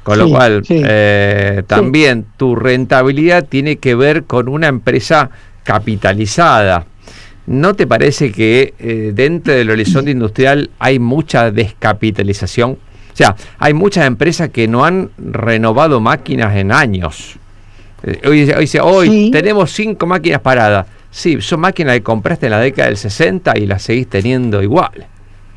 Con lo cual, también sí, tu rentabilidad tiene que ver con una empresa capitalizada. ¿No te parece que dentro del horizonte industrial hay mucha descapitalización? O sea, hay muchas empresas que no han renovado máquinas en años. Hoy sí. tenemos 5 máquinas paradas. Sí, son máquinas que compraste en la década del 60 y las seguís teniendo igual.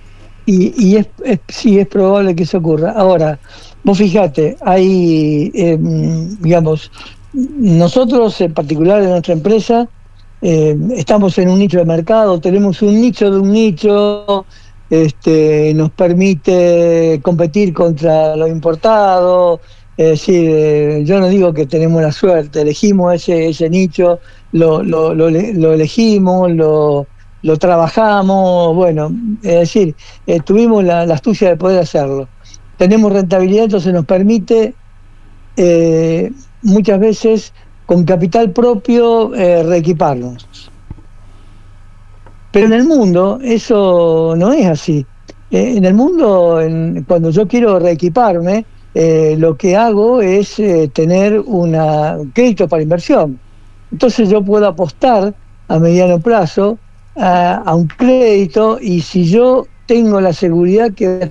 Sí, es probable que eso ocurra. Ahora, vos fíjate, hay, digamos, nosotros en particular en nuestra empresa, estamos en un nicho de mercado, tenemos un nicho de un nicho, nos permite competir contra lo importado. Es decir, yo no digo que tenemos la suerte, elegimos ese nicho, lo elegimos, lo trabajamos, bueno, es decir, tuvimos la astucia de poder hacerlo. Tenemos rentabilidad, entonces nos permite muchas veces con capital propio reequiparnos. Pero en el mundo eso no es así. En el mundo, cuando yo quiero reequiparme, lo que hago es tener un crédito para inversión. Entonces yo puedo apostar a mediano plazo a un crédito, y si yo tengo la seguridad que voy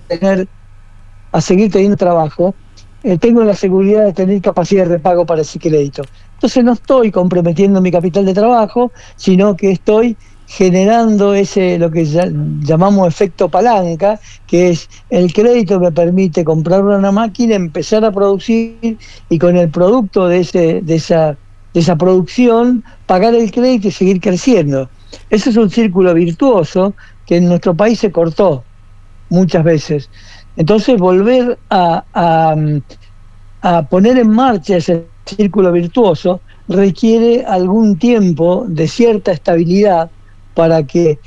a seguir teniendo trabajo, tengo la seguridad de tener capacidad de repago para ese crédito. Entonces no estoy comprometiendo mi capital de trabajo, sino que estoy generando lo que llamamos efecto palanca, que es el crédito me permite comprar una máquina, empezar a producir, y con el producto de esa producción pagar el crédito y seguir creciendo. Ese es un círculo virtuoso que en nuestro país se cortó muchas veces. Entonces volver a poner en marcha ese círculo virtuoso requiere algún tiempo de cierta estabilidad para que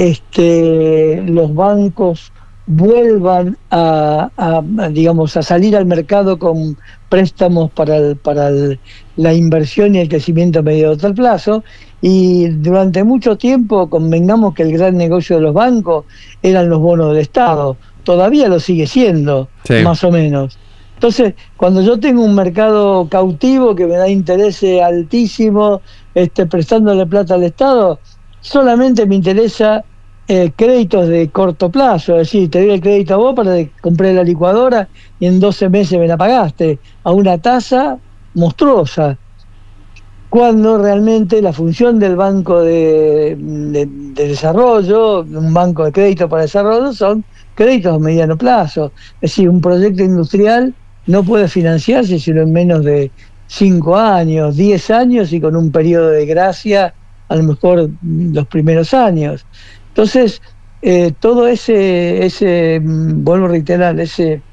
los bancos vuelvan digamos, a salir al mercado con préstamos para la inversión y el crecimiento a medio y plazo. Y durante mucho tiempo convengamos que el gran negocio de los bancos eran los bonos del Estado. Todavía lo sigue siendo, sí, más o menos. Entonces, cuando yo tengo un mercado cautivo que me da intereses altísimos, prestándole plata al Estado, solamente me interesa créditos de corto plazo. Es decir, te doy el crédito a vos para que compré la licuadora y en 12 meses me la pagaste a una tasa monstruosa, cuando realmente la función del banco de desarrollo, un banco de crédito para desarrollo, son créditos a mediano plazo. Es decir, un proyecto industrial no puede financiarse sino en menos de 5 años, 10 años, y con un periodo de gracia a lo mejor los primeros años. Entonces, todo ese vuelvo a reiterar, ese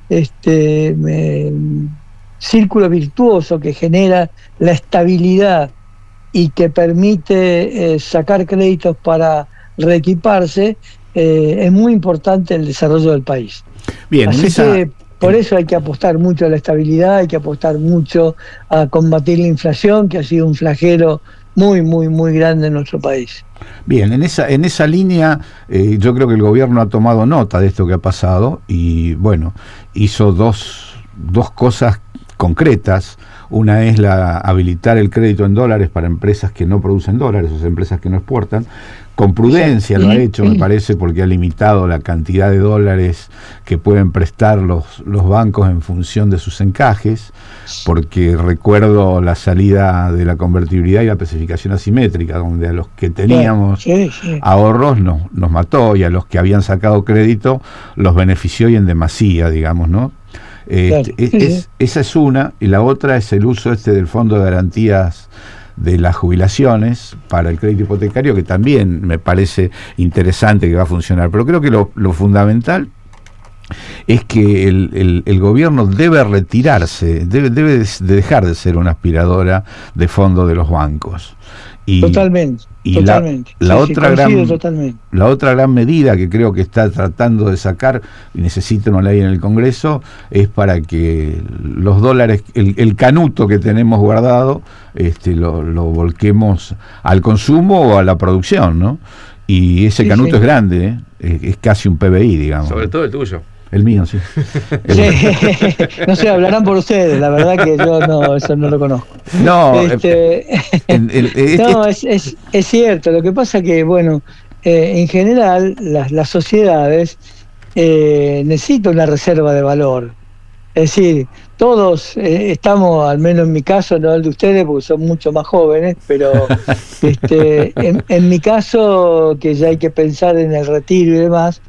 círculo virtuoso que genera la estabilidad y que permite sacar créditos para reequiparse, es muy importante en el desarrollo del país. Bien, así que por eso hay que apostar mucho a la estabilidad, hay que apostar mucho a combatir la inflación, que ha sido un flagelo muy, muy, muy grande en nuestro país. Bien, en esa línea yo creo que el gobierno ha tomado nota de esto que ha pasado y, bueno, hizo dos cosas concretas. Una es habilitar el crédito en dólares para empresas que no producen dólares, o sea, empresas que no exportan. Con prudencia lo ha hecho, me parece, porque ha limitado la cantidad de dólares que pueden prestar los bancos en función de sus encajes, porque recuerdo la salida de la convertibilidad y la especificación asimétrica, donde a los que teníamos ahorros nos mató, y a los que habían sacado crédito los benefició y en demasía, digamos, ¿no? Esa es una, y la otra es el uso del Fondo de Garantías de las Jubilaciones para el crédito hipotecario, que también me parece interesante, que va a funcionar. Pero creo que lo fundamental es que el gobierno debe retirarse, debe de dejar de ser una aspiradora de fondos de los bancos. Totalmente. La otra gran medida que creo que está tratando de sacar, y necesita una ley en el Congreso, es para que los dólares, el canuto que tenemos guardado, lo volquemos al consumo o a la producción, ¿no? Y ese canuto es grande, es casi un PBI, digamos. Sobre todo el tuyo. El mío, sí. Sí. No sé, hablarán por ustedes, la verdad que yo no, eso no lo conozco. No, No, es cierto, lo que pasa que, bueno, en general las sociedades necesitan una reserva de valor. Es decir, todos estamos, al menos en mi caso, no el de ustedes, porque son mucho más jóvenes, pero en mi caso, que ya hay que pensar en el retiro y demás,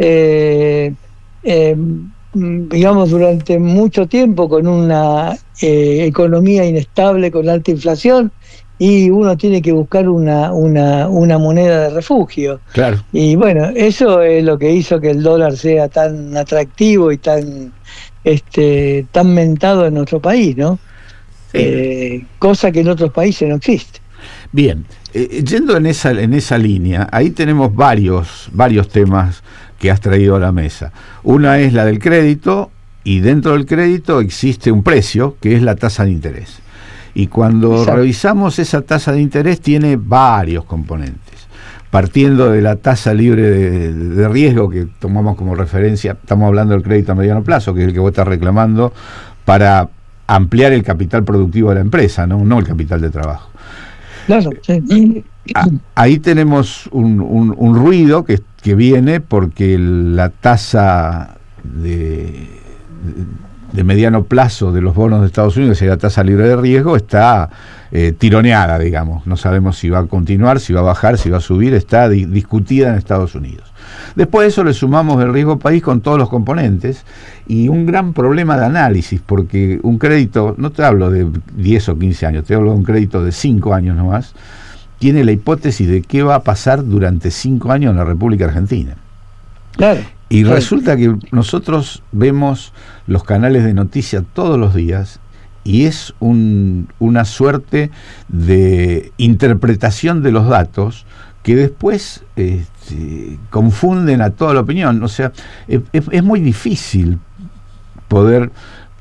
digamos, durante mucho tiempo con una economía inestable, con alta inflación, y uno tiene que buscar una moneda de refugio. claro. Y bueno, eso es lo que hizo que el dólar sea tan atractivo y tan mentado en nuestro país, ¿no? Sí. Cosa que en otros países no existe. Bien, yendo en esa línea, ahí tenemos varios temas que has traído a la mesa. Una es la del crédito, y dentro del crédito existe un precio, que es la tasa de interés. Y cuando Exacto. revisamos esa tasa de interés, tiene varios componentes. Partiendo de la tasa libre de riesgo que tomamos como referencia, estamos hablando del crédito a mediano plazo, que es el que vos estás reclamando para ampliar el capital productivo de la empresa, no el capital de trabajo. Claro, sí. Ahí tenemos un ruido que viene porque la tasa de mediano plazo de los bonos de Estados Unidos y la tasa libre de riesgo está tironeada, digamos. No sabemos si va a continuar, si va a bajar, si va a subir, está discutida en Estados Unidos. Después de eso le sumamos el riesgo país con todos los componentes y un gran problema de análisis, porque un crédito, no te hablo de 10 o 15 años, te hablo de un crédito de 5 años nomás, tiene la hipótesis de qué va a pasar durante 5 años en la República Argentina. Claro. Y resulta que nosotros vemos los canales de noticias todos los días y es una suerte de interpretación de los datos que después confunden a toda la opinión. O sea, es muy difícil poder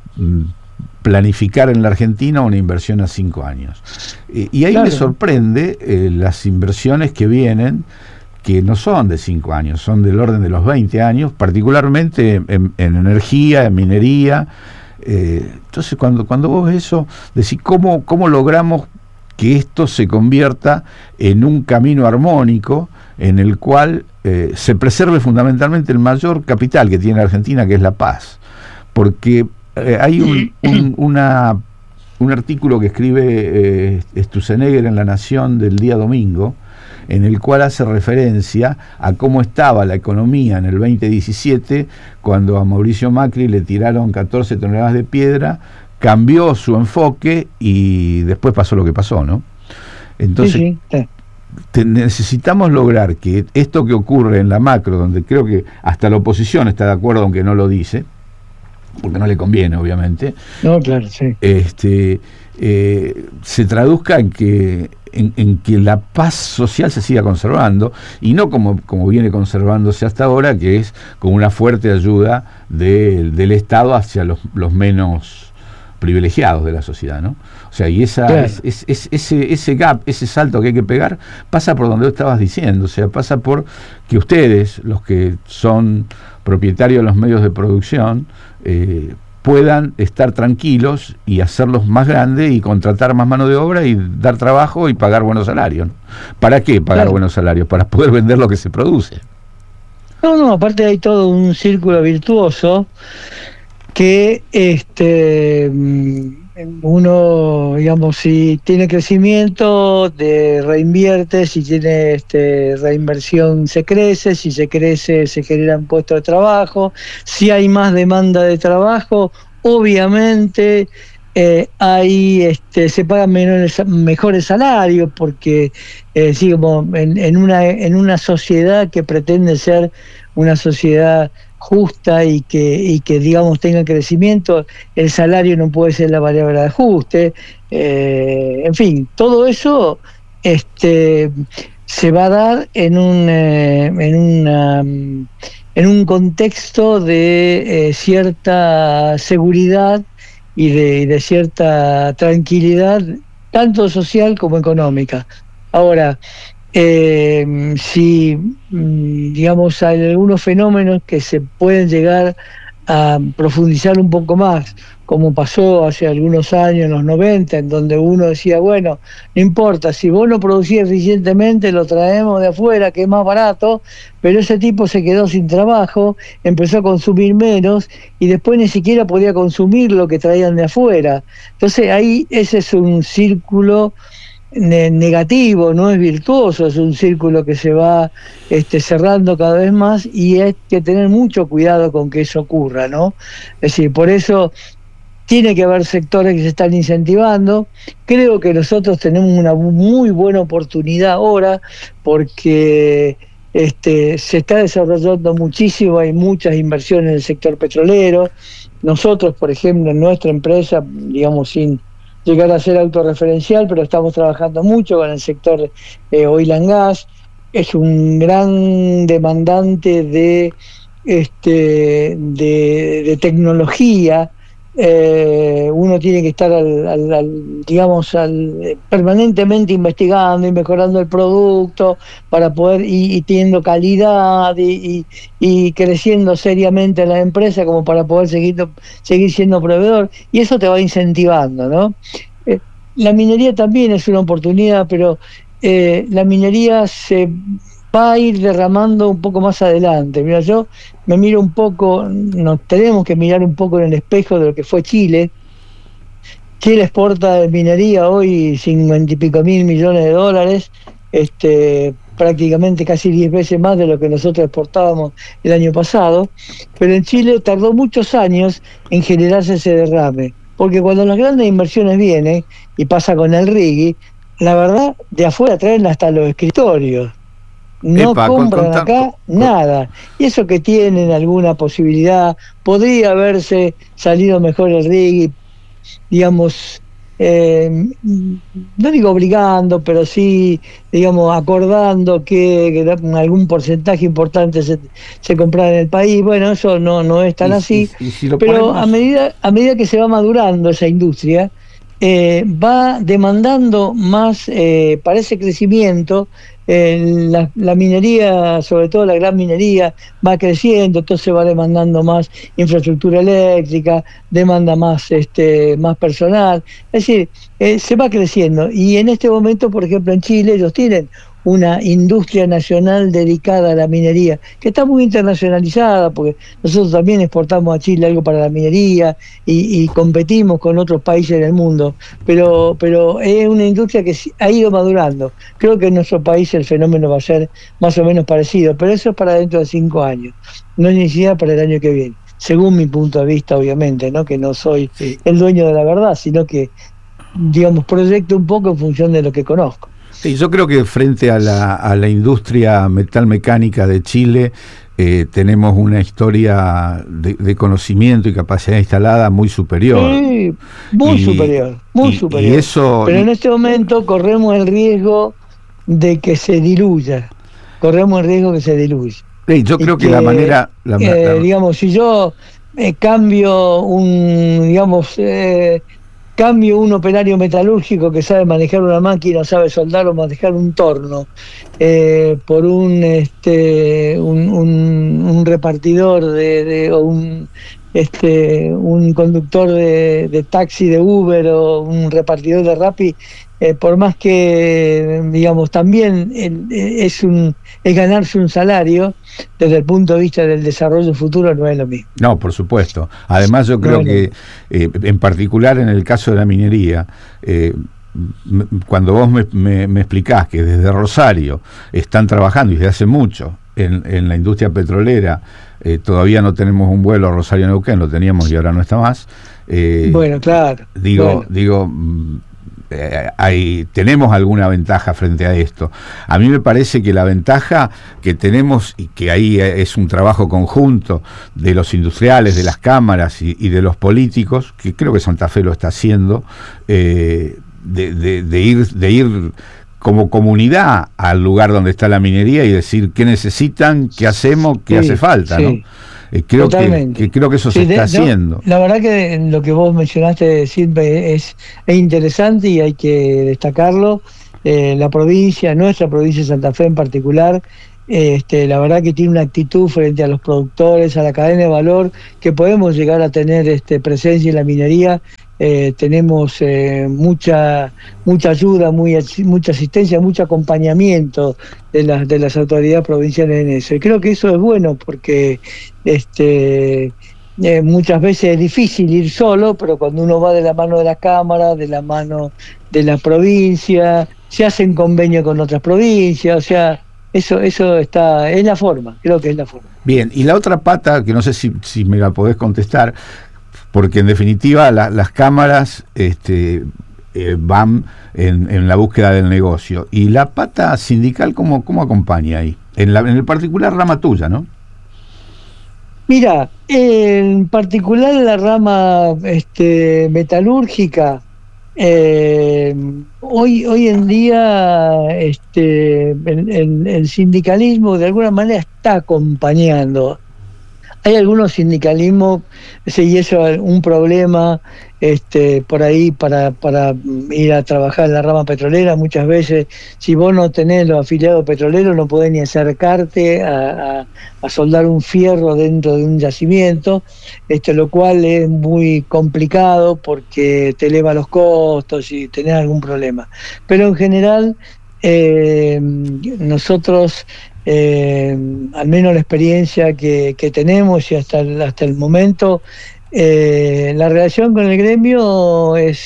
planificar en la Argentina una inversión a 5 añs. Y ahí me sorprende las inversiones que vienen, que no son de 5 años, son del orden de los 20 años, particularmente en energía, en minería. Entonces, cuando vos ves eso, decís, ¿cómo logramos que esto se convierta en un camino armónico en el cual se preserve fundamentalmente el mayor capital que tiene Argentina, que es la paz? Porque hay un artículo que escribe Sturzenegger en La Nación del día domingo, en el cual hace referencia a cómo estaba la economía en el 2017, cuando a Mauricio Macri le tiraron 14 toneladas de piedra, cambió su enfoque y después pasó lo que pasó, ¿no? Entonces, necesitamos lograr que esto que ocurre en la macro, donde creo que hasta la oposición está de acuerdo, aunque no lo dice, porque no le conviene, obviamente. No, claro, sí. Se traduzca en que la paz social se siga conservando, y no como viene conservándose hasta ahora, que es con una fuerte ayuda del Estado hacia los menos privilegiados de la sociedad, ¿no? O sea, y ese gap, ese salto que hay que pegar, pasa por donde vos estabas diciendo. O sea, pasa por que ustedes, los que son propietarios de los medios de producción, puedan estar tranquilos y hacerlos más grandes y contratar más mano de obra y dar trabajo y pagar buenos salarios, ¿no? ¿Para qué pagar buenos salarios? Para poder vender lo que se produce. No, aparte hay todo un círculo virtuoso que uno, digamos, si tiene crecimiento, reinvierte, si tiene reinversión se crece, si se crece se generan puestos de trabajo, si hay más demanda de trabajo, obviamente se pagan mejores salarios, porque sí, como en una sociedad que pretende ser una sociedad justa y que digamos tenga crecimiento, el salario no puede ser la variable de ajuste, en fin, todo eso se va a dar en un contexto de cierta seguridad y de cierta tranquilidad, tanto social como económica. Ahora, si, digamos, hay algunos fenómenos que se pueden llegar a profundizar un poco más, como pasó hace algunos años, en los 90, en donde uno decía, bueno, no importa, si vos no producís eficientemente, lo traemos de afuera, que es más barato, pero ese tipo se quedó sin trabajo, empezó a consumir menos y después ni siquiera podía consumir lo que traían de afuera. Entonces ahí ese es un círculo negativo, no es virtuoso, es un círculo que se va cerrando cada vez más, y hay que tener mucho cuidado con que eso ocurra, ¿no? Es decir, por eso tiene que haber sectores que se están incentivando. Creo que nosotros tenemos una muy buena oportunidad ahora, porque se está desarrollando muchísimo, hay muchas inversiones en el sector petrolero. Nosotros, por ejemplo, en nuestra empresa, digamos, sin llegar a ser autorreferencial, pero estamos trabajando mucho con el sector oil and gas. Es un gran demandante de tecnología. Uno tiene que estar permanentemente investigando y mejorando el producto para poder y teniendo calidad y creciendo seriamente en la empresa como para poder seguir siendo proveedor, y eso te va incentivando, ¿no? La minería también es una oportunidad, pero la minería se va a ir derramando un poco más adelante. Mira, yo me miro un poco, nos tenemos que mirar un poco en el espejo de lo que fue Chile. Chile exporta de minería hoy 50 y pico mil millones de dólares, prácticamente casi 10 veces más de lo que nosotros exportábamos el año pasado, pero en Chile tardó muchos años en generarse ese derrame, porque cuando las grandes inversiones vienen, y pasa con el RIGI, la verdad, de afuera traen hasta los escritorios. No compran acá nada, y eso que tienen alguna posibilidad, podría haberse salido mejor el RIGI, digamos, no digo obligando, pero sí, digamos, acordando que algún porcentaje importante se comprara en el país. Bueno, eso no es tan así, pero a medida que se va madurando esa industria, va demandando más para ese crecimiento. La minería, sobre todo la gran minería, va creciendo, entonces va demandando más infraestructura eléctrica, demanda más personal, es decir, se va creciendo, y en este momento, por ejemplo, en Chile ellos tienen una industria nacional dedicada a la minería, que está muy internacionalizada, porque nosotros también exportamos a Chile algo para la minería y competimos con otros países del mundo, pero es una industria que ha ido madurando. Creo que en nuestro país el fenómeno va a ser más o menos parecido, pero eso es para dentro de 5 años, no es ni siquiera para el año que viene, según mi punto de vista, obviamente, ¿no? Que no soy el dueño de la verdad, sino que, digamos, proyecto un poco en función de lo que conozco. Sí, yo creo que frente a la industria metalmecánica de Chile tenemos una historia de conocimiento y capacidad instalada muy superior. Sí, muy superior. Y eso, pero en este momento corremos el riesgo de que se diluya. Sí, yo creo que la manera... digamos, si yo cambio un operario metalúrgico que sabe manejar una máquina, sabe soldar o manejar un torno, por un repartidor un conductor de taxi, de Uber, o un repartidor de Rappi, por más que, digamos, también es ganarse un salario, desde el punto de vista del desarrollo futuro no es lo mismo. No, por supuesto. Además yo creo que, en particular en el caso de la minería, cuando vos me explicás que desde Rosario están trabajando, y desde hace mucho, en la industria petrolera, todavía no tenemos un vuelo a Rosario-Neuquén, lo teníamos y ahora no está más. Bueno, claro. Tenemos alguna ventaja frente a esto. A mí me parece que la ventaja que tenemos, y que ahí es un trabajo conjunto de los industriales, de las cámaras y de los políticos, que creo que Santa Fe lo está haciendo, de ir como comunidad al lugar donde está la minería y decir qué necesitan, qué hacemos, qué hace falta, ¿no? Creo que eso se está haciendo. La verdad que lo que vos mencionaste, Silvia, es interesante y hay que destacarlo. nuestra provincia de Santa Fe en particular, la verdad que tiene una actitud frente a los productores, a la cadena de valor, que podemos llegar a tener presencia en la minería. Tenemos mucha ayuda, mucha asistencia, mucho acompañamiento de las autoridades provinciales en eso. Y creo que eso es bueno porque muchas veces es difícil ir solo, pero cuando uno va de la mano de la Cámara, de la mano de la provincia, se hacen convenios con otras provincias, o sea, eso está, es la forma, creo que es la forma. Bien, y la otra pata, que no sé si me la podés contestar, porque en definitiva las cámaras van en la búsqueda del negocio, y la pata sindical, ¿cómo acompaña ahí? En el particular rama tuya, ¿no? Mira, en particular la rama metalúrgica, hoy en día el sindicalismo de alguna manera está acompañando. Hay algunos sindicalismos, y eso es un problema por ahí para ir a trabajar en la rama petrolera. Muchas veces, si vos no tenés los afiliados petroleros, no podés ni acercarte a soldar un fierro dentro de un yacimiento, lo cual es muy complicado porque te eleva los costos y tenés algún problema. Pero en general, nosotros, al menos la experiencia que tenemos y hasta el momento, la relación con el gremio es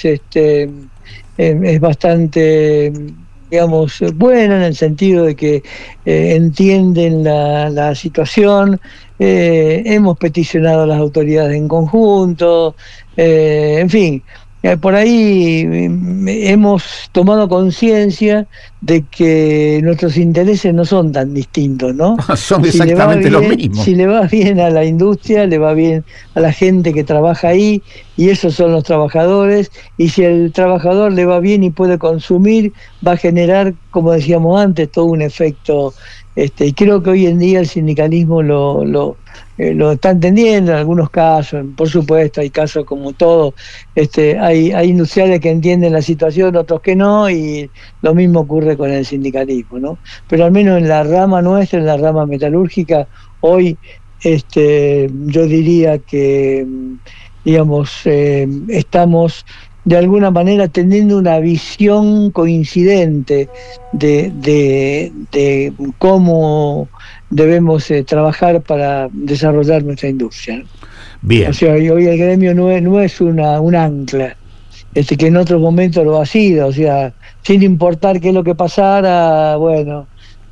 bastante, digamos, buena, en el sentido de que entienden la situación. Hemos peticionado a las autoridades en conjunto, en fin. Por ahí hemos tomado conciencia de que nuestros intereses no son tan distintos, ¿no? Son exactamente los mismos. Si le va bien a la industria, le va bien a la gente que trabaja ahí, y esos son los trabajadores, y si el trabajador le va bien y puede consumir, va a generar, como decíamos antes, todo un efecto. Y creo que hoy en día el sindicalismo lo está entendiendo en algunos casos. Por supuesto, hay casos como todo, hay industriales que entienden la situación, otros que no, y lo mismo ocurre con el sindicalismo, ¿no? Pero al menos en la rama nuestra, en la rama metalúrgica, hoy yo diría que, digamos, estamos de alguna manera teniendo una visión coincidente de cómo debemos trabajar para desarrollar nuestra industria, ¿no? Bien. O sea, hoy el gremio no es un ancla, que en otros momentos lo ha sido, o sea, sin importar qué es lo que pasara, bueno,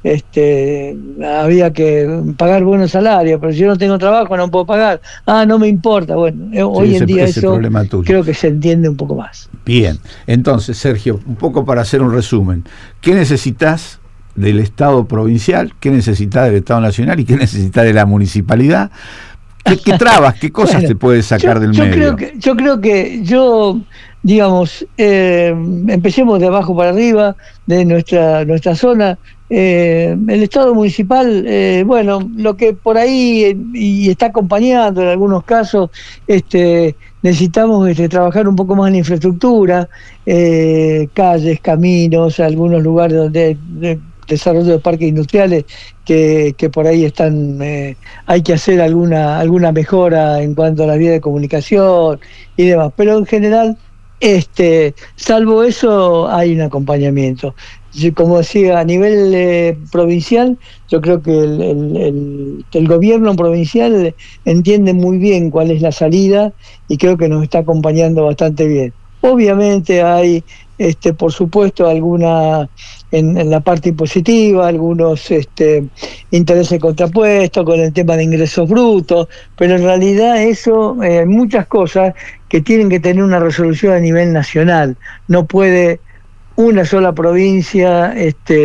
había que pagar buenos salarios, pero si yo no tengo trabajo no puedo pagar. No me importa. Bueno, hoy en día eso creo que se entiende un poco más. Bien, entonces, Sergio, un poco para hacer un resumen, ¿qué necesitas del Estado provincial, qué necesitas del Estado nacional y qué necesitas de la municipalidad? ¿Qué trabas, qué cosas bueno, te puedes sacar del medio? Yo creo que digamos, empecemos de abajo para arriba, de nuestra zona. El Estado municipal, bueno, lo que por ahí y está acompañando en algunos casos, necesitamos trabajar un poco más en infraestructura, calles, caminos, algunos lugares donde hay desarrollo de parques industriales que por ahí están, hay que hacer alguna mejora en cuanto a la vía de comunicación y demás, pero en general, salvo eso, hay un acompañamiento. Como decía, a nivel provincial, yo creo que el gobierno provincial entiende muy bien cuál es la salida y creo que nos está acompañando bastante bien. Obviamente hay, por supuesto, alguna en la parte impositiva, algunos intereses contrapuestos con el tema de ingresos brutos, pero en realidad eso, hay muchas cosas que tienen que tener una resolución a nivel nacional. No puede una sola provincia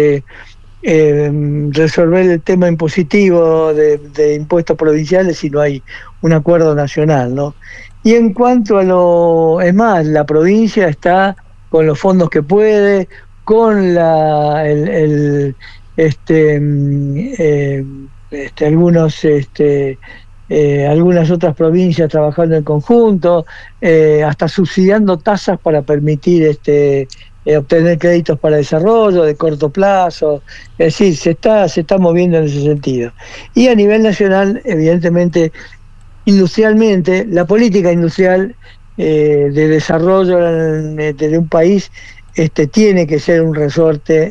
resolver el tema impositivo de impuestos provinciales si no hay un acuerdo nacional, ¿no? Y en cuanto a es más, la provincia está con los fondos que puede, con algunas otras provincias trabajando en conjunto, hasta subsidiando tasas para permitir obtener créditos para desarrollo de corto plazo, es decir, se está moviendo en ese sentido. Y a nivel nacional, evidentemente, industrialmente, la política industrial de desarrollo de un país tiene que ser un resorte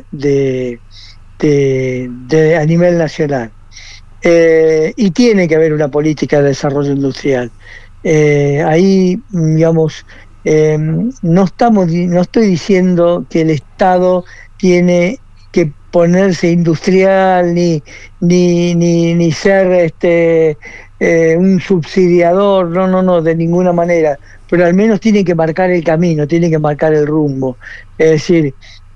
a nivel nacional. Y tiene que haber una política de desarrollo industrial. Ahí, digamos, no estoy diciendo que el Estado tiene que ponerse industrial ni ser un subsidiador, no, de ninguna manera, pero al menos tiene que marcar el camino, tiene que marcar el rumbo. Es decir,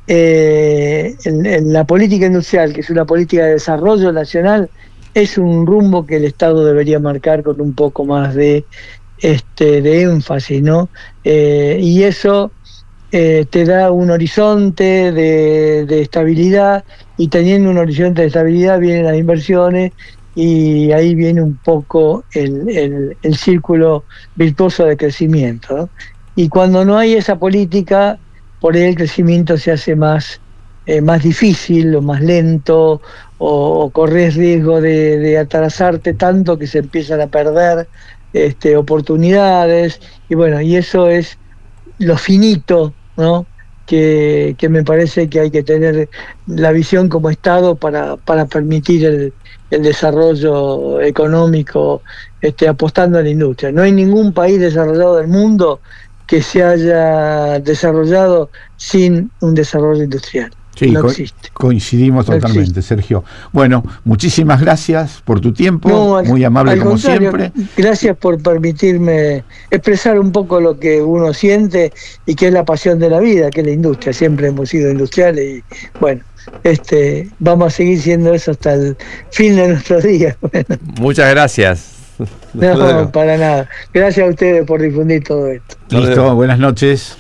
en la política industrial, que es una política de desarrollo nacional, es un rumbo que el Estado debería marcar con un poco más de énfasis, ¿no? Y eso te da un horizonte de estabilidad, y teniendo un horizonte de estabilidad vienen las inversiones, y ahí viene un poco el círculo virtuoso de crecimiento, ¿no? Y cuando no hay esa política, por ahí el crecimiento se hace más difícil o más lento, o corres riesgo de atrasarte tanto que se empiezan a perder oportunidades, y bueno, y eso es lo finito, ¿no? Que me parece que hay que tener la visión como Estado para permitir el desarrollo económico, apostando a la industria. No hay ningún país desarrollado del mundo que se haya desarrollado sin un desarrollo industrial. Sí, no existe. Coincidimos totalmente, existe. Sergio. Bueno, muchísimas gracias por tu tiempo, muy amable como siempre. Gracias por permitirme expresar un poco lo que uno siente y que es la pasión de la vida, que es la industria. Siempre hemos sido industriales y bueno, vamos a seguir siendo eso hasta el fin de nuestros días. Bueno. Muchas gracias. No, para nada. Gracias a ustedes por difundir todo esto. Listo, buenas noches.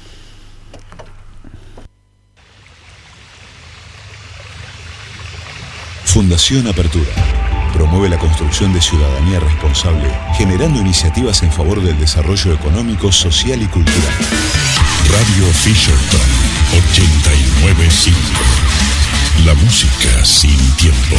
Fundación Apertura promueve la construcción de ciudadanía responsable, generando iniciativas en favor del desarrollo económico, social y cultural. Radio Fisherton 89.5. La música sin tiempo.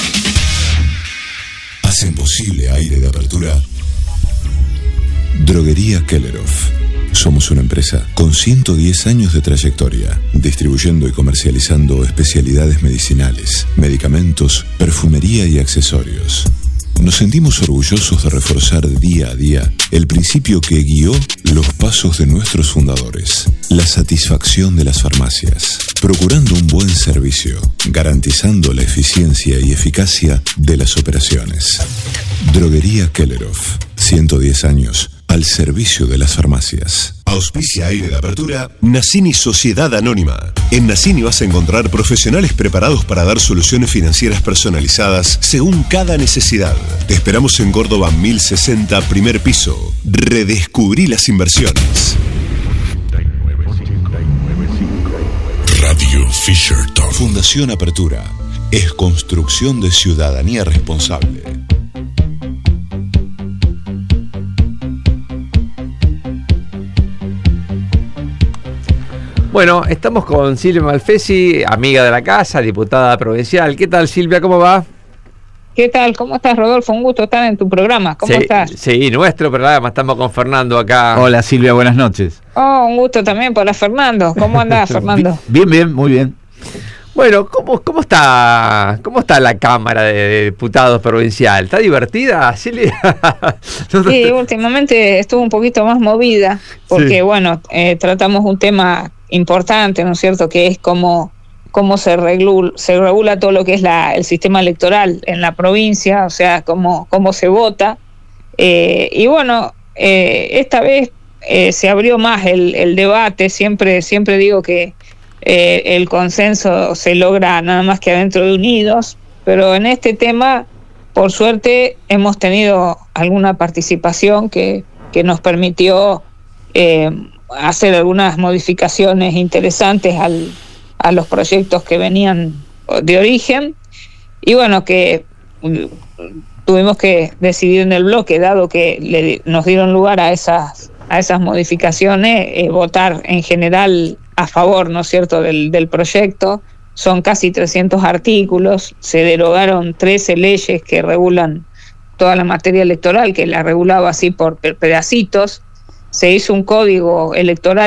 Hacen posible Aire de Apertura. Droguería Kellerhoff. Somos una empresa con 110 años de trayectoria, distribuyendo y comercializando especialidades medicinales, medicamentos, perfumería y accesorios. Nos sentimos orgullosos de reforzar día a día el principio que guió los pasos de nuestros fundadores, la satisfacción de las farmacias, procurando un buen servicio, garantizando la eficiencia y eficacia de las operaciones. Droguería Kellerhoff, 110 años al servicio de las farmacias. Auspicia Aire de Apertura Nassini Sociedad Anónima. En Nassini vas a encontrar profesionales preparados para dar soluciones financieras personalizadas según cada necesidad. Te esperamos en Córdoba 1060, primer piso. Redescubrí las inversiones. Radio Fisherton. Fundación Apertura es construcción de ciudadanía responsable. Bueno, estamos con Silvia Malfesi, amiga de la casa, diputada provincial. ¿Qué tal, Silvia? ¿Cómo va? ¿Qué tal? ¿Cómo estás, Rodolfo? Un gusto estar en tu programa. ¿Cómo estás? Sí, nuestro programa. Estamos con Fernando acá. Hola, Silvia, buenas noches. Oh, un gusto también para Fernando. ¿Cómo andás, Fernando? Bien, muy bien. Bueno, ¿cómo está la Cámara de Diputados provincial? ¿Está divertida, Silvia? Sí, últimamente estuvo un poquito más movida, porque bueno, tratamos un tema importante, ¿no es cierto?, que es cómo se regula todo lo que es el sistema electoral en la provincia, o sea, cómo se vota. Y bueno, esta vez se abrió más el debate. Siempre digo que el consenso se logra nada más que adentro de Unidos, pero en este tema, por suerte, hemos tenido alguna participación que nos permitió hacer algunas modificaciones interesantes a los proyectos que venían de origen, y bueno, que tuvimos que decidir en el bloque, dado que nos dieron lugar a esas modificaciones, votar en general a favor, ¿no es cierto?, del proyecto. Son casi 300 artículos, se derogaron 13 leyes que regulan toda la materia electoral, que la regulaba así por pedacitos. Se hizo un código electoral